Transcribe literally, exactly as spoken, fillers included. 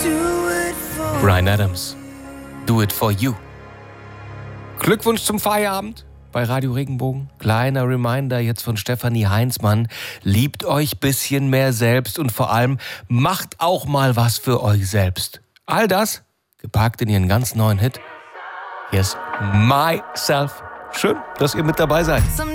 Bryan Adams, Do It For You. Glückwunsch zum Feierabend bei Radio Regenbogen. Kleiner Reminder jetzt von Stefanie Heinzmann. Liebt euch bisschen mehr selbst und vor allem macht auch mal was für euch selbst. All das gepackt in ihren ganz neuen Hit. Yes, Myself. Schön, dass ihr mit dabei seid.